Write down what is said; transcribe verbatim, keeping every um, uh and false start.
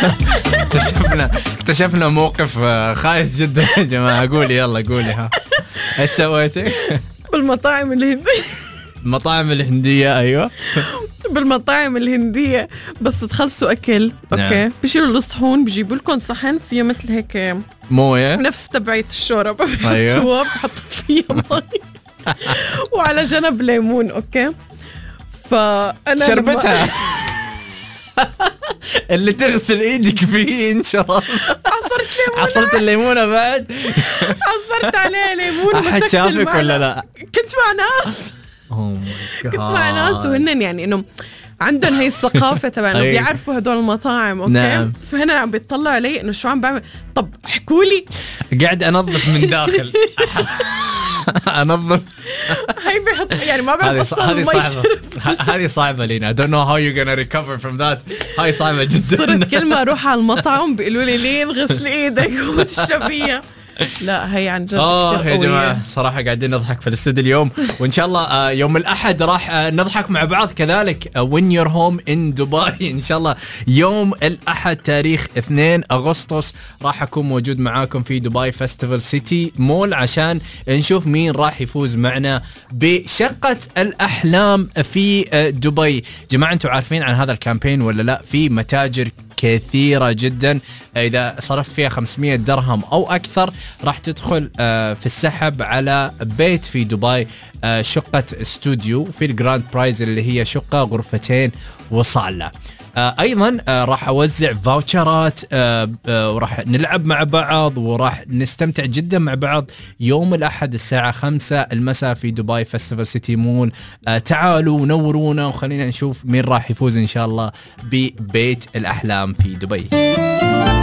اكتشفنا اكتشفنا موقف خايس جدا يا جماعة. قولي يلا قولي ها ايش سويتي؟ بالمطاعم الهندية. المطاعم الهندية أيوة. بالمطاعم الهندية بس تخلصوا أكل أوكي نعم. بيشيلوا الصحون بيجيبوا لكم صحن فيه مثل هيك موية نفس تبعية الشوربة بيحطوها أيوة. بيحطوا فيها مي وعلى جنب ليمون أوكي. فأنا شربتها اللي تغسل ايدك فيه ان شاء الله. عصرت ليمون. عصرت الليمونة بعد. عصرت عليها ليمون. أحد شافك ولا لا؟ كنت مع ناس. كنت مع ناس وهن يعني انه عندهم هي الثقافة تبع انه بيعرفوا هدول المطاعم اوكي نعم. فهنا عم بيطلعوا علي انه شو عم بعمل. طب احكوا لي. قاعد انظف من داخل. انظف. هي بيحط يعني ما بعرف اصلا. هذه صعبة. هذه صعبة لينا. I don't know how you're gonna recover from that. هاي صعبة جدا. صرت كل ما اروح على المطعم بيقولوا لي ليه غسل ايدك وتشربيها. لا هي عن جد اه يا جماعة صراحة قاعدين نضحك في الاستوديو اليوم وإن شاء الله يوم الأحد راح نضحك مع بعض كذلك. when you're home in دبي إن شاء الله يوم الأحد تاريخ اثنين أغسطس راح أكون موجود معاكم في دبي فيستيفال سيتي مول عشان نشوف مين راح يفوز معنا بشقة الأحلام في دبي. جماعة أنتوا عارفين عن هذا الكامبين ولا لا؟ في متاجر كثيرة جدا إذا صرفت فيها خمسمية درهم أو أكثر راح تدخل في السحب على بيت في دبي شقة استوديو في الجراند برايز اللي هي شقة غرفتين وصالة. أيضا راح أوزع فاوتشرات وراح نلعب مع بعض وراح نستمتع جدا مع بعض يوم الأحد الساعة خمسة المساء في دبي فيستيفال سيتي مول. تعالوا نورونا وخلينا نشوف مين راح يفوز إن شاء الله ببيت الأحلام في دبي.